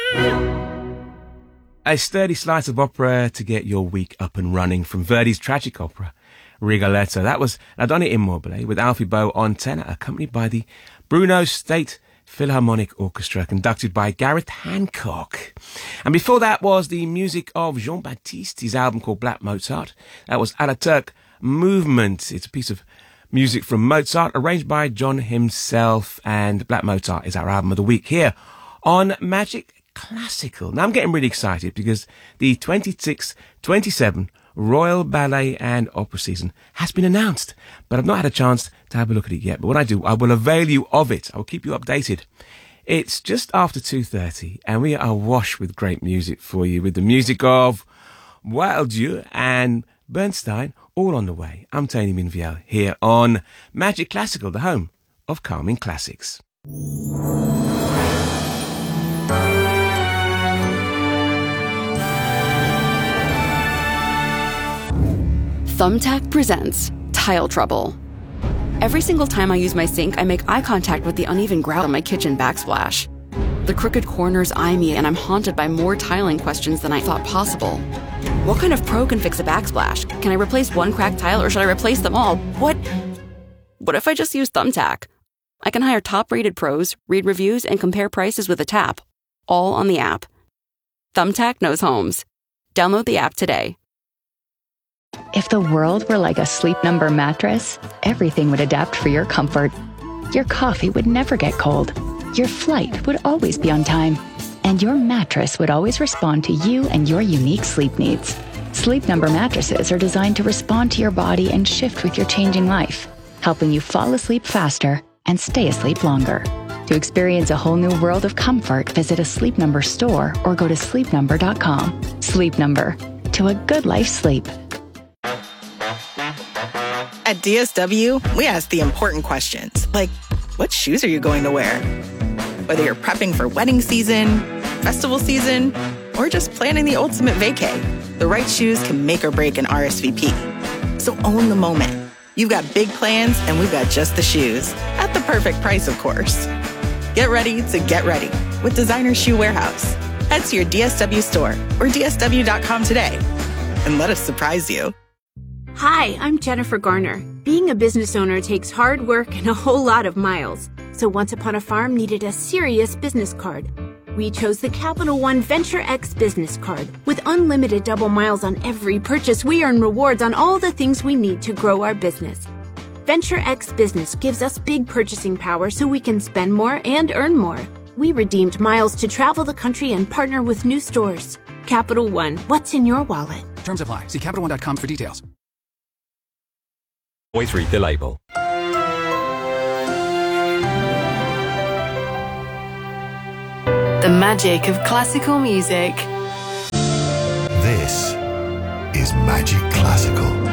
A sturdy slice of opera to get your week up and running from Verdi's tragic opera, Rigoletto. That was La Donna Immobile with Alfie Boe on tenor, accompanied by the Brno State Philharmonic Orchestra, conducted by Gareth Hancock. And before that was the music of Jean-Baptiste, his album called Black Mozart. That was Ataturk Movement. It's a piece of music from Mozart, arranged by John himself, and Black Mozart is our album of the week here on Magic Classical. Now I'm getting really excited because the 26-27 Royal Ballet and Opera season has been announced, but I've not had a chance to have a look at it yet. But when I do, I will avail you of it. I will keep you updated. It's just after 2:30 and we are awash with great music for you, with the music of Wildieu and Bernstein all on the way. I'm Tony Minviel here on Magic Classical, the home of calming classics. Thumbtack presents Tile Trouble. Every single time I use my sink, I make eye contact with the uneven grout on my kitchen backsplash. The crooked corners eye me, and I'm haunted by more tiling questions than I thought possible. What kind of pro can fix a backsplash? Can I replace one cracked tile, or should I replace them all? What if I just use Thumbtack? I can hire top-rated pros, read reviews, and compare prices with a tap, all on the app. Thumbtack knows homes. Download the app today. If the world were like a Sleep Number mattress, everything would adapt for your comfort. Your coffee would never get cold. Your flight would always be on time. And your mattress would always respond to you and your unique sleep needs. Sleep Number mattresses are designed to respond to your body and shift with your changing life, helping you fall asleep faster and stay asleep longer. To experience a whole new world of comfort, visit a Sleep Number store or go to sleepnumber.com. Sleep Number. To a good life sleep. At DSW, we ask the important questions, like, what shoes are you going to wear? Whether you're prepping for wedding season, festival season, or just planning the ultimate vacay, the right shoes can make or break an RSVP. So own the moment. You've got big plans, and we've got just the shoes. At the perfect price, of course. Get ready to get ready with Designer Shoe Warehouse. Head to your DSW store or DSW.com today, and let us surprise you. Hi, I'm Jennifer Garner. Being a business owner takes hard work and a whole lot of miles. So Once Upon a Farm needed a serious business card. We chose the Capital One Venture X business card. With unlimited double miles on every purchase, we earn rewards on all the things we need to grow our business. Venture X Business gives us big purchasing power so we can spend more and earn more. We redeemed miles to travel the country and partner with new stores. Capital One, what's in your wallet? Terms apply. See CapitalOne.com for details. Always read the label. The magic of classical music. This is Magic Classical.